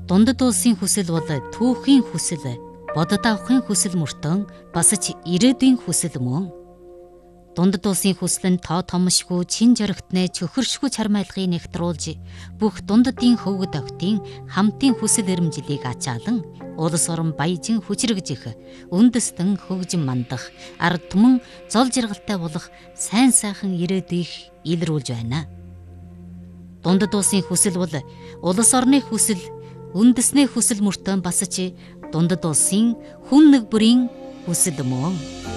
Дундад улсын хүсэл бол түүхийн хүсэл, бодит авахын хүсэл мөртөн бас ч ирээдүйн хүсэл мөн. Дундад улсын хүсэл нь тоо томшгүй чин жаргатны чөхөршгүй чармайлгыг нэгтруулж бүх дундадын хөвгөд октын хамтын хүсэл эрмжилийг ачаалан улс орон баяжин хүчрэгж их үндэстэн хөгжин мандах ард түмэн зол жаргалтай болох сайн сайхан ирээдүйг илрүүлж байна. Дундад улсын хүсэл бол улс орны хүсэл, үндэсний хүсэл мөртөө бас ч дундад улсын хүн нэг бүрийн хүсэл мөн.